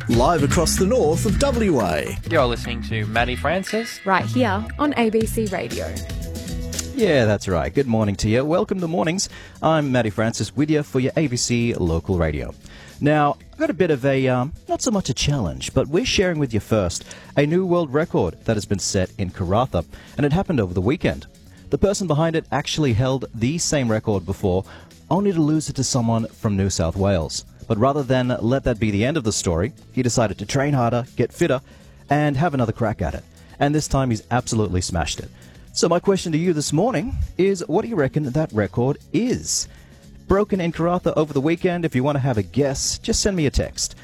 Live across the north of WA. You're listening to Maddie Francis. Right here on ABC Radio. Yeah, that's right. Good morning to you. Welcome to Mornings. I'm Matty Francis with you for your ABC local radio. Now, I've got a bit of a, not so much a challenge, but we're sharing with you first a new world record that has been set in Karratha, and it happened over the weekend. The person behind it actually held the same record before, only to lose it to someone from New South Wales. But rather than let that be the end of the story, he decided to train harder, get fitter, and have another crack at it. And this time he's absolutely smashed it. So my question to you this morning is, what do you reckon that record is? Broken in Karratha over the weekend. If you want to have a guess, just send me a text.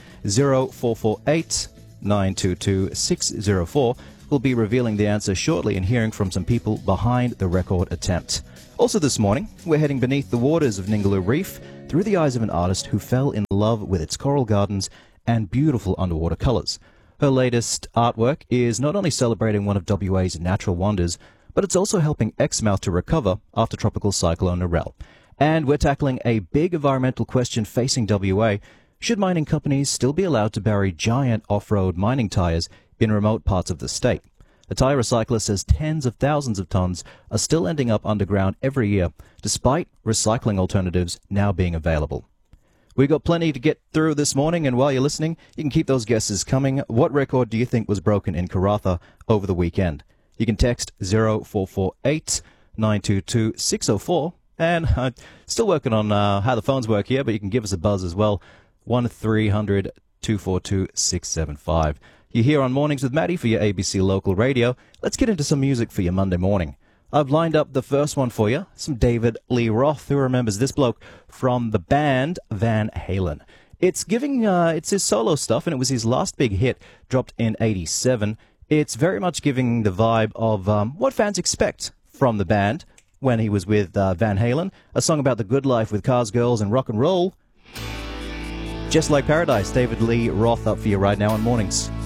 0448 922 604. We'll be revealing the answer shortly and hearing from some people behind the record attempt. Also this morning, we're heading beneath the waters of Ningaloo Reef through the eyes of an artist who fell in love with its coral gardens and beautiful underwater colours. Her latest artwork is not only celebrating one of WA's natural wonders, but it's also helping Exmouth to recover after Tropical Cyclone Narelle. And we're tackling a big environmental question facing WA. Should mining companies still be allowed to bury giant off-road mining tyres in remote parts of the state? A tyre recycler says tens of thousands of tonnes are still ending up underground every year, despite recycling alternatives now being available. We've got plenty to get through this morning, and while you're listening, you can keep those guesses coming. What record do you think was broken in Karratha over the weekend? You can text 0448 922 604, and I'm still working on how the phones work here, but you can give us a buzz as well, 1300 242 675. You're here on Mornings with Maddie for your ABC local radio. Let's get into some music for your Monday morning. I've lined up the first one for you, some David Lee Roth. Who remembers this bloke from the band Van Halen? It's his solo stuff, and it was his last big hit, dropped in '87. It's very much giving the vibe of what fans expect from the band when he was with Van Halen. A song about the good life with cars, girls, and rock and roll. Just Like Paradise, David Lee Roth up for you right now on Mornings.